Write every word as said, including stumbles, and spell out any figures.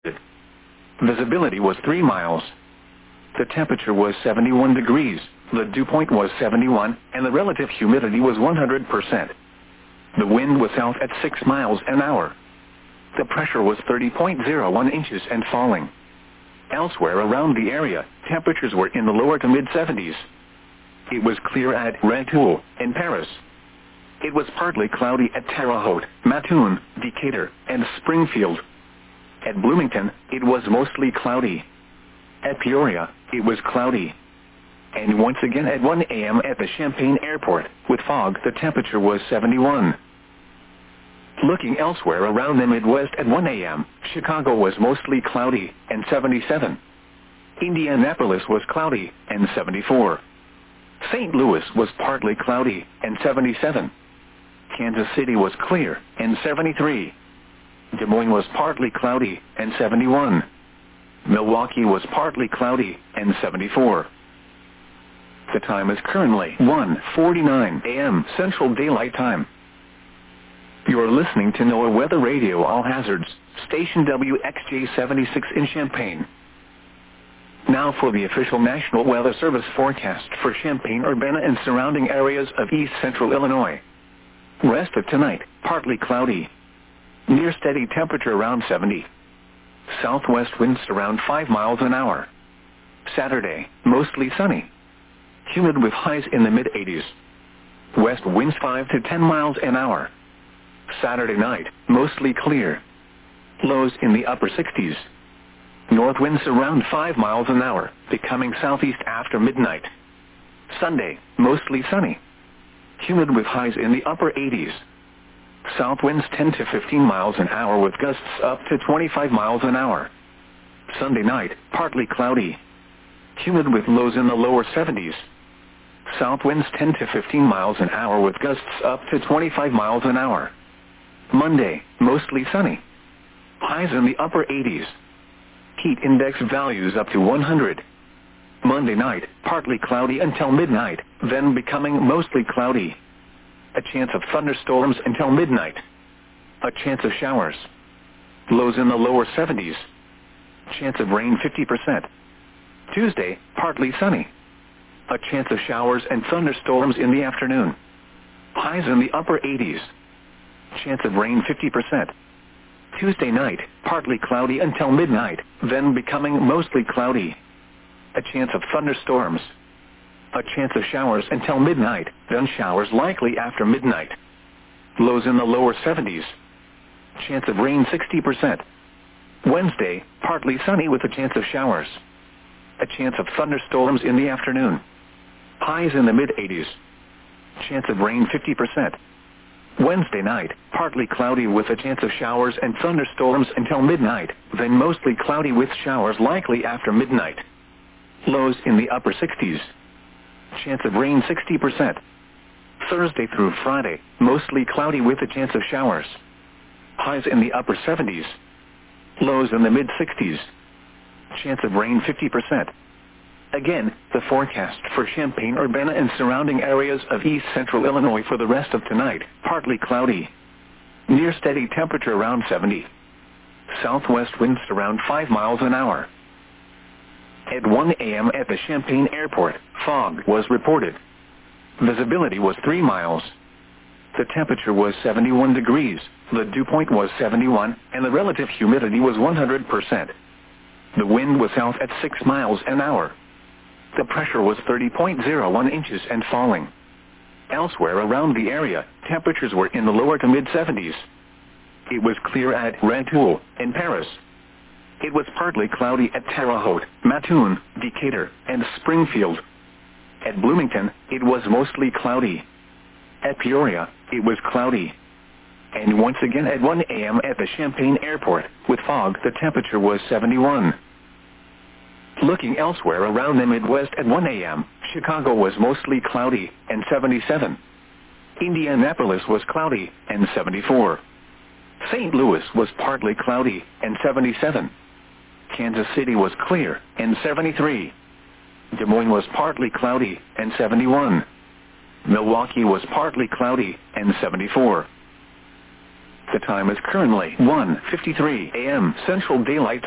Visibility was three miles. The temperature was seventy-one degrees, the dew point was seventy-one, and the relative humidity was one hundred percent. The wind was south at six miles an hour. The pressure was thirty point zero one inches and falling. Elsewhere around the area, temperatures were in the lower to mid-seventies. It was clear at Rantoul, in Paris. It was partly cloudy at Terre Haute, Mattoon, Decatur, and Springfield. At Bloomington, it was mostly cloudy. At Peoria, it was cloudy. And once again at one A M at the Champaign Airport, with fog, the temperature was seventy-one. Looking elsewhere around the Midwest at one A M, Chicago was mostly cloudy, and seventy-seven. Indianapolis was cloudy, and seventy-four. Saint Louis was partly cloudy, and seventy-seven. Kansas City was clear, and seventy-three. Des Moines was partly cloudy, and seventy-one. Milwaukee was partly cloudy, and seventy-four. The time is currently one forty-nine A M Central Daylight Time. You are listening to NOAA Weather Radio All Hazards, station W X J seventy-six in Champaign. Now for the official National Weather Service forecast for Champaign-Urbana and surrounding areas of east central Illinois. Rest of tonight, partly cloudy. Near steady temperature around seventy. Southwest winds around five miles an hour. Saturday, mostly sunny. Humid with highs in the mid-eighties. West winds five to ten miles an hour. Saturday night, mostly clear. Lows in the upper sixties. North winds around five miles an hour, becoming southeast after midnight. Sunday, mostly sunny. Humid with highs in the upper eighties. South winds ten to fifteen miles an hour with gusts up to twenty-five miles an hour. Sunday night, partly cloudy. Humid with lows in the lower seventies. South winds ten to fifteen miles an hour with gusts up to twenty-five miles an hour. Monday, mostly sunny. Highs in the upper eighties. Heat index values up to one hundred. Monday night, partly cloudy until midnight, then becoming mostly cloudy. A chance of thunderstorms until midnight. A chance of showers. Lows in the lower seventies. Chance of rain fifty percent. Tuesday, partly sunny. A chance of showers and thunderstorms in the afternoon. Highs in the upper eighties. Chance of rain fifty percent. Tuesday night, partly cloudy until midnight, then becoming mostly cloudy. A chance of thunderstorms. A chance of showers until midnight, then showers likely after midnight. Lows in the lower seventies. Chance of rain sixty percent. Wednesday, partly sunny with a chance of showers. A chance of thunderstorms in the afternoon. Highs in the mid-eighties. Chance of rain fifty percent. Wednesday night, partly cloudy with a chance of showers and thunderstorms until midnight, then mostly cloudy with showers likely after midnight. Lows in the upper sixties. Chance of rain sixty percent. Thursday through Friday, mostly cloudy with a chance of showers. Highs in the upper seventies. Lows in the mid-sixties. Chance of rain fifty percent. Again, the forecast for Champaign-Urbana and surrounding areas of east central Illinois for the rest of tonight, partly cloudy. Near steady temperature around seventy. Southwest winds around five miles an hour. At one A M at the Champaign Airport, fog was reported. Visibility was three miles. The temperature was seventy-one degrees, the dew point was seventy-one, and the relative humidity was one hundred percent. The wind was south at six miles an hour. The pressure was thirty point zero one inches and falling. Elsewhere around the area, temperatures were in the lower to mid-seventies. It was clear at Rantoul, in Paris. It was partly cloudy at Terre Haute, Mattoon, Decatur, and Springfield. At Bloomington, it was mostly cloudy. At Peoria, it was cloudy. And once again at one A M at the Champaign Airport, with fog, the temperature was seventy-one. Looking elsewhere around the Midwest at one A M, Chicago was mostly cloudy, and seventy-seven. Indianapolis was cloudy, and seventy-four. Saint Louis was partly cloudy, and seventy-seven. Kansas City was clear, and seventy-three. Des Moines was partly cloudy, and seventy-one. Milwaukee was partly cloudy, and seventy-four. The time is currently one fifty-three A M Central Daylight